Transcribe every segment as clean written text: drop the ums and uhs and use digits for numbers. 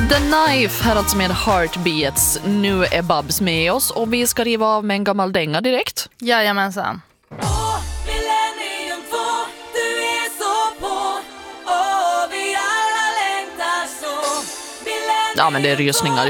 The Knife här alltså med Heartbeats. Nu är Babs med oss och vi ska riva av med en gammal dänga direkt. Jajamensan. Ja, men det är rysningar.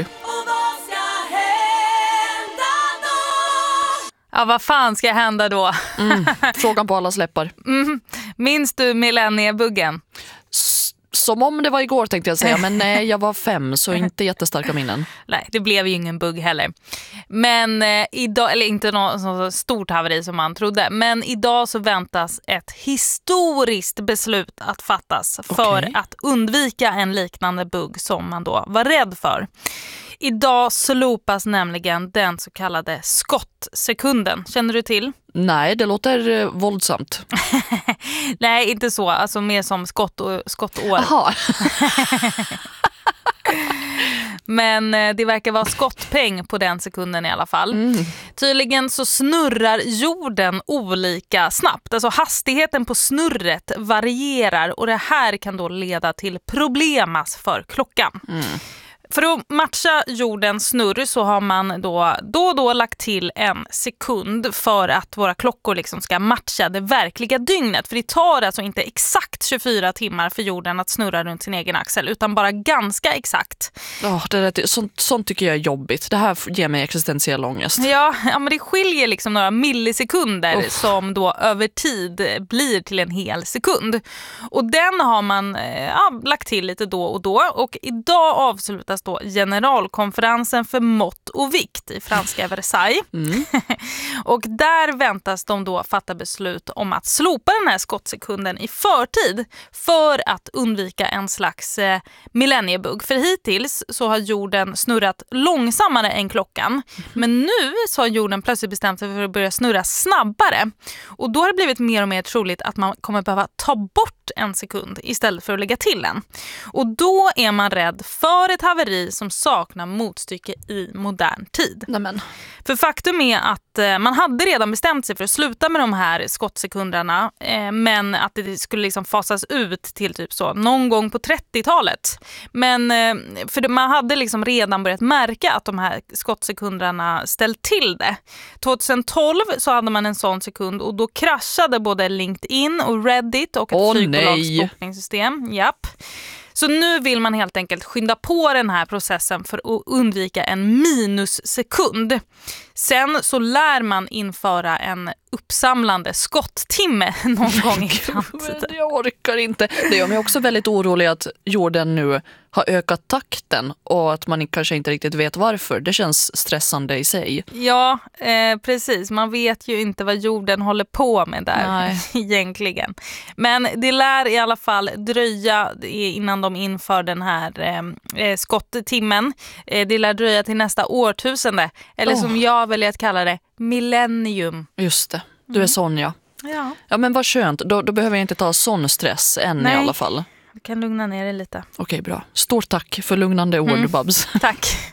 Ja, vad fan ska hända då? Frågan på alla släppar. Minns du millenniebuggen? Som om det var igår tänkte jag säga, men nej, jag var 5 så inte jättestarka minnen. Nej, det blev ju ingen bugg heller. Men idag, eller inte något så stort haveri som man trodde, men idag så väntas ett historiskt beslut att fattas för att undvika en liknande bugg som man då var rädd för. Idag slopas nämligen den så kallade skottsekunden. Känner du till? Nej, det låter våldsamt. Nej, inte så. Alltså mer som skottår. Aha. Men det verkar vara skottpeng på den sekunden i alla fall. Tydligen så snurrar jorden olika snabbt. Alltså hastigheten på snurret varierar och det här kan då leda till problemas för klockan. För att matcha jordens snurr så har man då och då lagt till en sekund för att våra klockor liksom ska matcha det verkliga dygnet. För det tar alltså inte exakt 24 timmar för jorden att snurra runt sin egen axel utan bara ganska exakt. Sånt tycker jag är jobbigt. Det här ger mig existentiell ångest. Ja, men det skiljer liksom några millisekunder som då över tid blir till en hel sekund. Och den har man lagt till lite då och då. Och idag avslutas då generalkonferensen för mått och vikt i franska Versailles. Och där väntas de då fatta beslut om att slopa den här skottsekunden i förtid för att undvika en slags millenniebugg. För hittills så har jorden snurrat långsammare än klockan. Men nu så har jorden plötsligt bestämt sig för att börja snurra snabbare. Och då har det blivit mer och mer troligt att man kommer behöva ta bort en sekund istället för att lägga till en. Och då är man rädd för ett haveri som saknar motstycke i modern tid. Nämen. För faktum är att man hade redan bestämt sig för att sluta med de här skottsekunderna men att det skulle liksom fasas ut till typ så någon gång på 30-talet. Men för man hade liksom redan börjat märka att de här skottsekunderna ställt till det. 2012 så hade man en sån sekund och då kraschade både LinkedIn och Reddit och ett flygbolagsbokningssystem. Japp. Så nu vill man helt enkelt skynda på den här processen för att undvika en minussekund. Sen så lär man införa en uppsamlande skotttimme någon gång i framtiden. Jag orkar inte. Det gör mig också väldigt orolig att jorden nu har ökat takten och att man kanske inte riktigt vet varför. Det känns stressande i sig. Ja, precis. Man vet ju inte vad jorden håller på med där egentligen. Men det lär i alla fall dröja innan de inför den här skotttimmen. Det lär dröja till nästa årtusende. Eller som jag väljer att kalla det, millennium. Just det. Du är sån, ja. Ja, men vad skönt. Då behöver jag inte ta sån stress än i alla fall. Du kan lugna ner dig lite. Okej, bra. Stort tack för lugnande ord, Babs. Tack.